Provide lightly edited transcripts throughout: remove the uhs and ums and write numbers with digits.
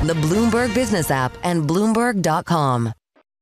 the Bloomberg Business app, and Bloomberg.com.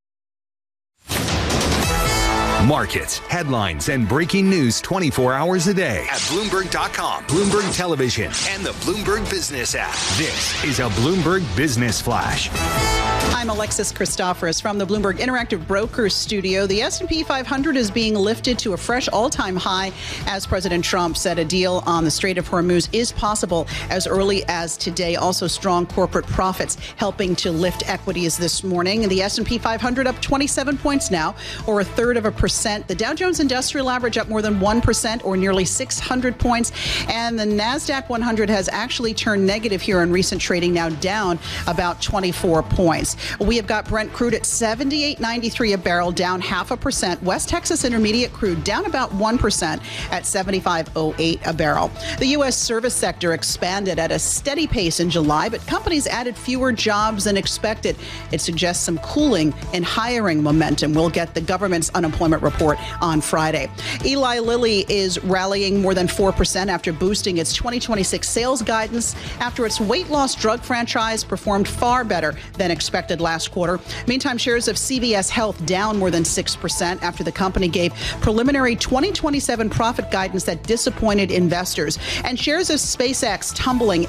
Markets, headlines, and breaking news 24 hours a day at Bloomberg.com, Bloomberg Television, and the Bloomberg Business app. This is a Bloomberg Business Flash. I'm Alexis Christoforous from the Bloomberg Interactive Brokers studio. The S&P 500 is being lifted to a fresh all-time high as President Trump said a deal on the Strait of Hormuz is possible as early as today. Also, strong corporate profits helping to lift equities this morning. The S&P 500 up 27 points now, or 0.33%. The Dow Jones Industrial Average up more than 1%, or nearly 600 points. And the NASDAQ 100 has actually turned negative here in recent trading, now down about 24 points. We have got Brent crude at $78.93 a barrel, down 0.5%. West Texas Intermediate crude down about 1% at $75.08 a barrel. The U.S. service sector expanded at a steady pace in July, but companies added fewer jobs than expected. It suggests some cooling in hiring momentum. We'll get the government's unemployment report on Friday. Eli Lilly is rallying more than 4% after boosting its 2026 sales guidance after its weight loss drug franchise performed far better than expected last quarter. Meantime, shares of CVS Health down more than 6% after the company gave preliminary 2027 profit guidance that disappointed investors. And shares of SpaceX tumbling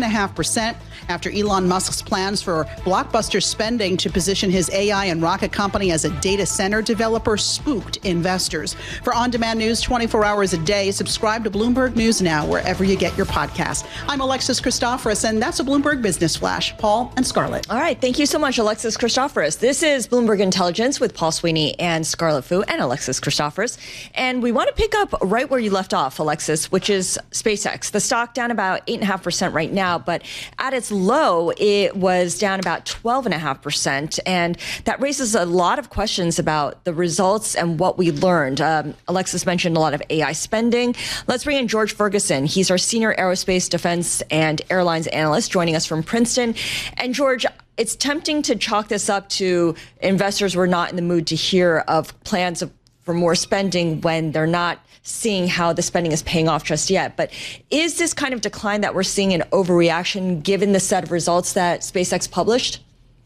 8.5% after Elon Musk's plans for blockbuster spending to position his AI and rocket company as a data center developer spooked investors. For on-demand news 24 hours a day, subscribe to Bloomberg News Now wherever you get your podcasts. I'm Alexis Christoforous, and that's a Bloomberg Business Flash. Paul and Scarlett. All right. Thank you so much, Alexis Christoforous. This is Bloomberg Intelligence with Paul Sweeney and Scarlett Fu and Alexis Christoforous. And we want to pick up right where you left off, Alexis, which is SpaceX. The stock down about 8.5% right now, but at its low, it was down about 12.5%. And that raises a lot of questions about the results and what we learned. Alexis mentioned a lot of AI spending. Let's bring in George Ferguson. He's our senior aerospace, defense, and airlines analyst, joining us from Princeton. And George, it's tempting to chalk this up to investors were not in the mood to hear of plans for more spending when they're not seeing how the spending is paying off just yet. But is this kind of decline that we're seeing an overreaction given the set of results that SpaceX published?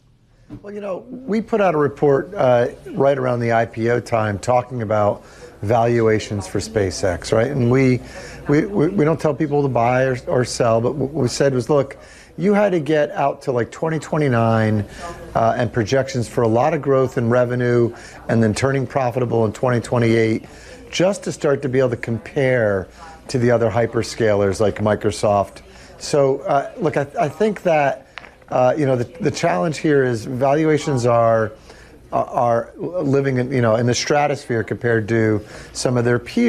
Well, you know, we put out a report right around the IPO time talking about valuations for SpaceX, right? And we don't tell people to buy or sell, but what we said was, look, you had to get out to like 2029 and projections for a lot of growth in revenue and then turning profitable in 2028 just to start to be able to compare to the other hyperscalers like Microsoft. So, look, I think that, you know, the challenge here is valuations are living in, you know, in the stratosphere compared to some of their peers.